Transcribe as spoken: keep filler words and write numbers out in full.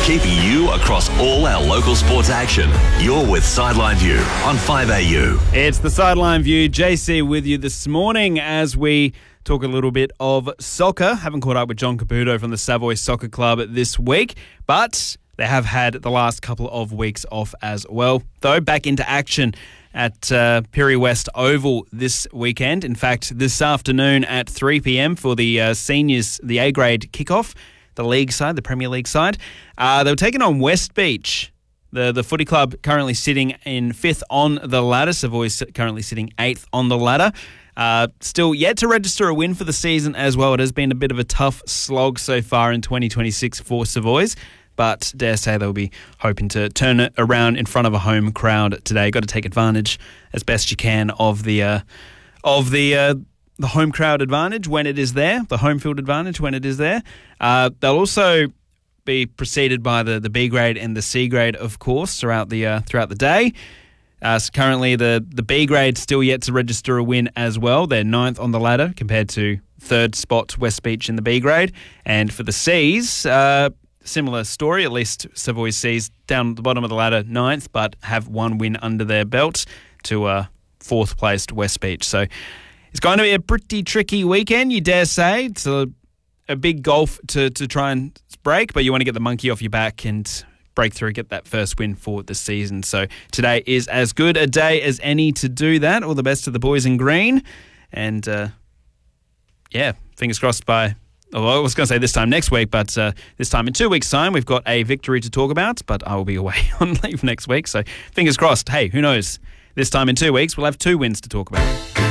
keeping you across all our local sports action. You're with Sideline View on five A U. It's the Sideline View. J C with you this morning as we talk a little bit of soccer. Haven't caught up with John Caputo from the Savoy Soccer Club this week, but they have had the last couple of weeks off as well. Though back into action at uh, Perry West Oval this weekend. In fact, this afternoon at three p.m. for the uh, seniors, the A-grade kickoff, the league side, the Premier League side. Uh, they were taking on West Beach. The the footy club currently sitting in fifth on the ladder. Savoy's currently sitting eighth on the ladder. Uh, still yet to register a win for the season as well. It has been a bit of a tough slog so far in twenty twenty-six for Savoy's. But dare say they'll be hoping to turn it around in front of a home crowd today. Got to take advantage as best you can of the uh, of the uh, the home crowd advantage when it is there, the home field advantage when it is there. Uh, they'll also be preceded by the, the B grade and the C grade, of course, throughout the uh, throughout the day. Uh, so currently, the the B grade still yet to register a win as well. They're ninth on the ladder compared to third spot West Beach in the B grade, and for the C's. Uh, Similar story, at least Savoy C's down at the bottom of the ladder, ninth, but have one win under their belt to uh, fourth placed West Beach. So it's going to be a pretty tricky weekend, you dare say. It's a, a big gulf to, to try and break, but you want to get the monkey off your back and break through, get that first win for the season. So today is as good a day as any to do that. All the best to the boys in green. And, uh, yeah, fingers crossed by... Well, I was going to say this time next week, but uh, this time in two weeks' time, we've got a victory to talk about, but I will be away on leave next week. So fingers crossed. Hey, who knows? This time in two weeks, we'll have two wins to talk about.